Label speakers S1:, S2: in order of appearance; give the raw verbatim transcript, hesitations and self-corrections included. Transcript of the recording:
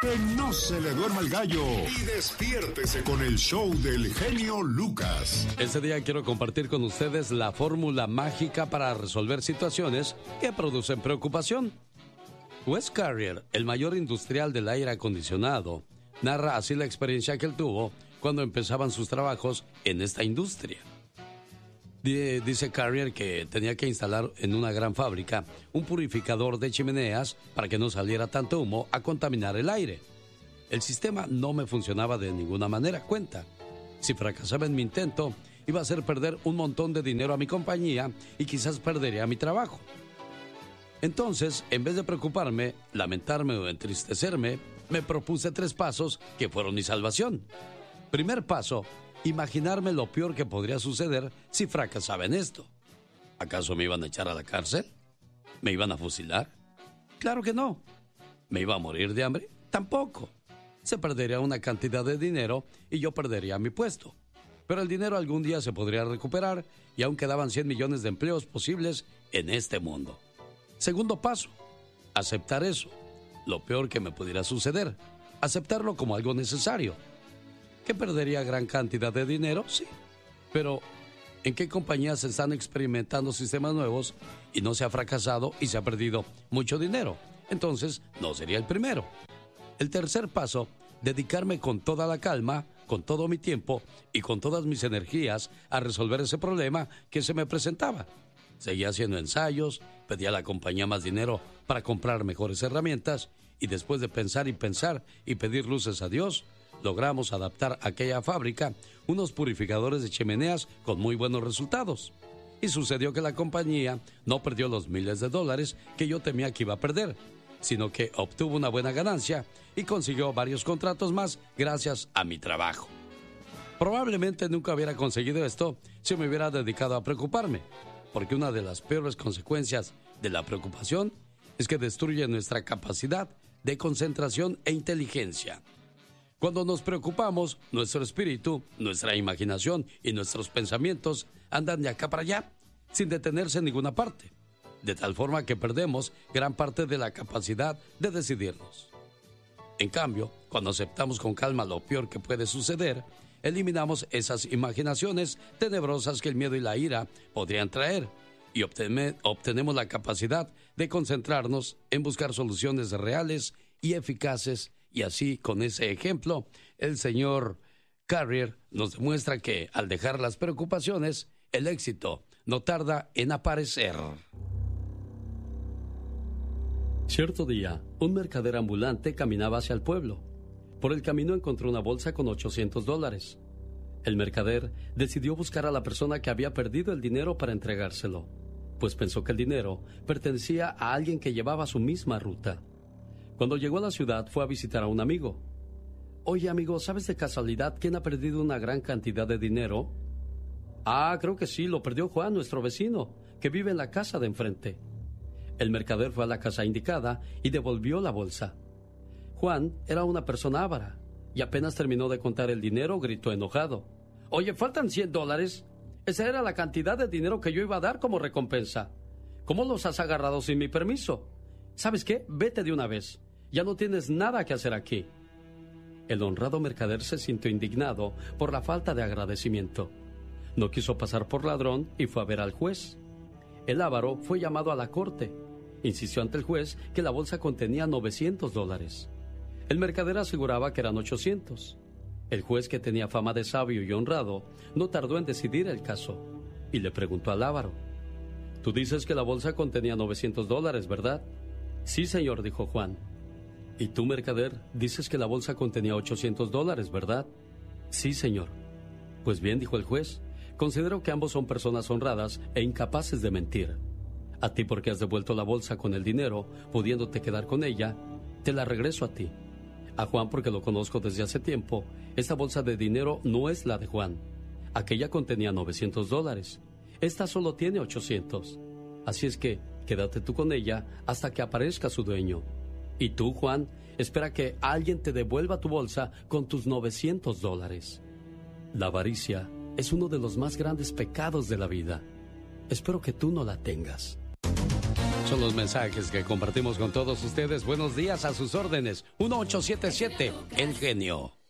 S1: Que no se le duerma el gallo y despiértese con el show del genio Lucas.
S2: Este día quiero compartir con ustedes la fórmula mágica para resolver situaciones que producen preocupación. Wes Carrier, el mayor industrial del aire acondicionado, narra así la experiencia que él tuvo cuando empezaban sus trabajos en esta industria. Dice Carrier que tenía que instalar en una gran fábrica un purificador de chimeneas para que no saliera tanto humo a contaminar el aire. El sistema no me funcionaba de ninguna manera, cuenta. Si fracasaba en mi intento, iba a hacer perder un montón de dinero a mi compañía y quizás perdería mi trabajo. Entonces, en vez de preocuparme, lamentarme o entristecerme, me propuse tres pasos que fueron mi salvación. Primer paso: imaginarme lo peor que podría suceder si fracasaba en esto. ¿Acaso me iban a echar a la cárcel? ¿Me iban a fusilar? Claro que no. ¿Me iba a morir de hambre? Tampoco. Se perdería una cantidad de dinero y yo perdería mi puesto. Pero el dinero algún día se podría recuperar y aún quedaban cien millones de empleos posibles en este mundo. Segundo paso: aceptar eso, lo peor que me pudiera suceder. Aceptarlo como algo necesario. ¿Que perdería gran cantidad de dinero? Sí. Pero, ¿en qué compañías se están experimentando sistemas nuevos y no se ha fracasado y se ha perdido mucho dinero? Entonces, no sería el primero. El tercer paso: dedicarme con toda la calma, con todo mi tiempo y con todas mis energías a resolver ese problema que se me presentaba. Seguía haciendo ensayos, pedía a la compañía más dinero para comprar mejores herramientas y después de pensar y pensar y pedir luces a Dios, logramos adaptar a aquella fábrica unos purificadores de chimeneas con muy buenos resultados. Y sucedió que la compañía no perdió los miles de dólares que yo temía que iba a perder, sino que obtuvo una buena ganancia y consiguió varios contratos más gracias a mi trabajo. Probablemente nunca hubiera conseguido esto si me hubiera dedicado a preocuparme, porque una de las peores consecuencias de la preocupación es que destruye nuestra capacidad de concentración e inteligencia. Cuando nos preocupamos, nuestro espíritu, nuestra imaginación y nuestros pensamientos andan de acá para allá, sin detenerse en ninguna parte, de tal forma que perdemos gran parte de la capacidad de decidirnos. En cambio, cuando aceptamos con calma lo peor que puede suceder, eliminamos esas imaginaciones tenebrosas que el miedo y la ira podrían traer y obten- obtenemos la capacidad de concentrarnos en buscar soluciones reales y eficaces. Y así, con ese ejemplo, el señor Carrier nos demuestra que al dejar las preocupaciones, el éxito no tarda en aparecer. Cierto día, un mercader ambulante caminaba hacia el pueblo. Por el camino encontró una bolsa con ochocientos dólares. El mercader decidió buscar a la persona que había perdido el dinero para entregárselo, pues pensó que el dinero pertenecía a alguien que llevaba su misma ruta. Cuando llegó a la ciudad, fue a visitar a un amigo. Oye, amigo, ¿sabes de casualidad quién ha perdido una gran cantidad de dinero? Ah, creo que sí, lo perdió Juan, nuestro vecino, que vive en la casa de enfrente. El mercader fue a la casa indicada y devolvió la bolsa. Juan era una persona avara y apenas terminó de contar el dinero, gritó enojado. Oye, faltan cien dólares. Esa era la cantidad de dinero que yo iba a dar como recompensa. ¿Cómo los has agarrado sin mi permiso? ¿Sabes qué? Vete de una vez. Ya no tienes nada que hacer aquí. El honrado mercader se sintió indignado por la falta de agradecimiento. No quiso pasar por ladrón y fue a ver al juez. El avaro fue llamado a la corte. Insistió ante el juez que la bolsa contenía novecientos dólares. El mercader aseguraba que eran ochocientos. El juez, que tenía fama de sabio y honrado, no tardó en decidir el caso y le preguntó al avaro. Tú dices que la bolsa contenía novecientos dólares, ¿verdad? Sí, señor, dijo Juan. ¿Y tú, mercader, dices que la bolsa contenía ochocientos dólares, ¿verdad? Sí, señor. Pues bien, dijo el juez, considero que ambos son personas honradas e incapaces de mentir. A ti porque has devuelto la bolsa con el dinero, pudiéndote quedar con ella, te la regreso a ti. A Juan, porque lo conozco desde hace tiempo, esta bolsa de dinero no es la de Juan. Aquella contenía novecientos dólares. Esta solo tiene ochocientos. Así es que quédate tú con ella hasta que aparezca su dueño. Y tú, Juan, espera que alguien te devuelva tu bolsa con tus novecientos dólares. La avaricia es uno de los más grandes pecados de la vida. Espero que tú no la tengas. Son los mensajes que compartimos con todos ustedes. Buenos días, a sus órdenes. uno ocho siete siete, El Genio.